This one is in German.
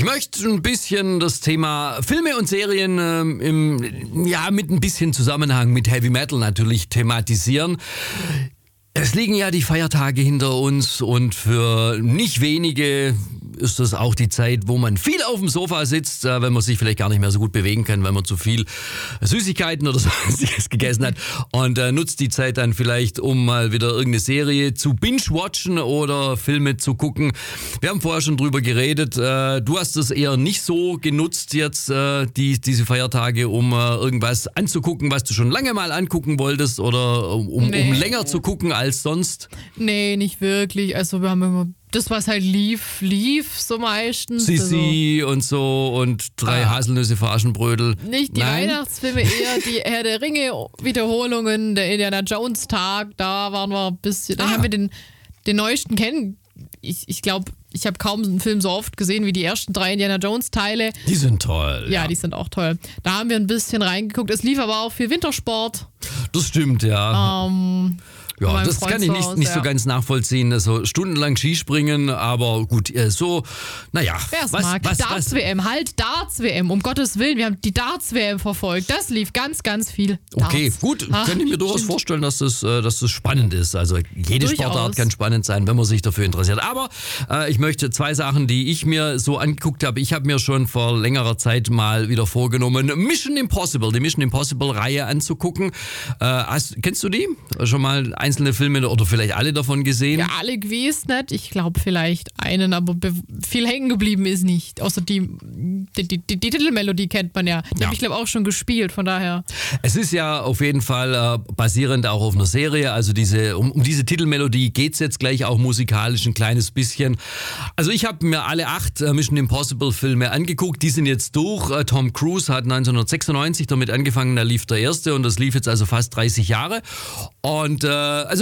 möchte ein bisschen das Thema Filme und Serien mit ein bisschen Zusammenhang mit Heavy Metal natürlich thematisieren. Es liegen ja die Feiertage hinter uns und für nicht wenige ist das auch die Zeit, wo man viel auf dem Sofa sitzt, wenn man sich vielleicht gar nicht mehr so gut bewegen kann, weil man zu viel Süßigkeiten oder sonstiges gegessen hat und nutzt die Zeit dann vielleicht, um mal wieder irgendeine Serie zu binge-watchen oder Filme zu gucken. Wir haben vorher schon drüber geredet. Du hast es eher nicht so genutzt jetzt, diese Feiertage, um irgendwas anzugucken, was du schon lange mal angucken wolltest oder um länger zu gucken als sonst? Nee, nicht wirklich. Also wir haben immer das, was halt lief so meistens. Sissi und so und 3 Haselnüsse für Aschenbrödel. Nicht die Weihnachtsfilme, eher die Herr der Ringe Wiederholungen, der Indiana Jones Tag, da waren wir ein bisschen, da haben wir den neuesten kennen. Ich glaube, ich habe kaum einen Film so oft gesehen wie die ersten 3 Indiana Jones Teile. Die sind toll. Ja, die sind auch toll. Da haben wir ein bisschen reingeguckt. Es lief aber auch viel Wintersport. Das stimmt, ja. Ja, das kann ich nicht so ganz nachvollziehen. Also stundenlang Skispringen, aber gut, so, naja. Wer es mag. Darts-WM, Darts-WM, um Gottes Willen. Wir haben die Darts-WM verfolgt. Das lief ganz, ganz viel. Darts. Okay, gut. Kann ich mir durchaus vorstellen, dass das spannend ist. Also jede Sportart kann spannend sein, wenn man sich dafür interessiert. Aber ich möchte 2 Sachen, die ich mir so angeguckt habe. Ich habe mir schon vor längerer Zeit mal wieder vorgenommen, die Mission Impossible-Reihe anzugucken. Kennst du die? Schon mal einzelne Filme oder vielleicht alle davon gesehen? Ja, alle gewesen nicht. Ich glaube vielleicht einen, aber viel hängen geblieben ist nicht. Außer die Titelmelodie kennt man ja. Die habe ich glaube auch schon gespielt, von daher. Es ist ja auf jeden Fall basierend auch auf einer Serie. Also um diese Titelmelodie geht es jetzt gleich auch musikalisch ein kleines bisschen. Also ich habe mir alle 8 Mission Impossible Filme angeguckt. Die sind jetzt durch. Tom Cruise hat 1996 damit angefangen, da lief der erste und das lief jetzt also fast 30 Jahre. Und also